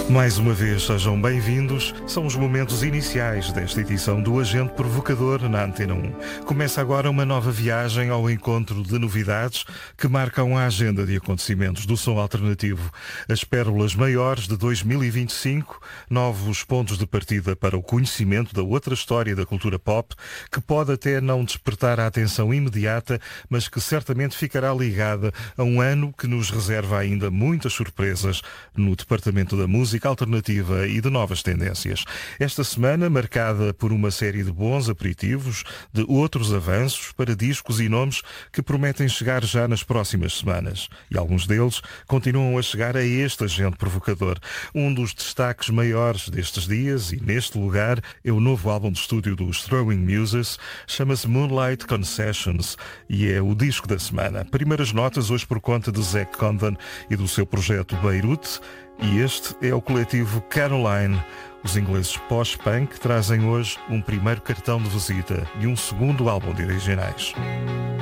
Mais uma vez, sejam bem-vindos. São os momentos iniciais desta edição do Agente Provocador na Antena 1. Começa agora uma nova viagem ao encontro de novidades que marcam a agenda de acontecimentos do som alternativo. As pérolas maiores de 2025, novos pontos de partida para o conhecimento da outra história da cultura pop, que pode até não despertar a atenção imediata, mas que certamente ficará ligada a um ano que nos reserva ainda muitas surpresas no departamento da música alternativa e de novas tendências. Esta semana marcada por uma série de bons aperitivos, de outros avanços para discos e nomes que prometem chegar já nas próximas semanas. E alguns deles continuam a chegar a este Agente Provocador. Um dos destaques maiores destes dias e neste lugar é o novo álbum de estúdio dos Throwing Muses, chama-se Moonlight Concessions e é o disco da semana. Primeiras notas hoje por conta de Zack Condon e do seu projeto Beirut. E este é o coletivo Caroline. Os ingleses pós-punk trazem hoje um primeiro cartão de visita e um segundo álbum de originais.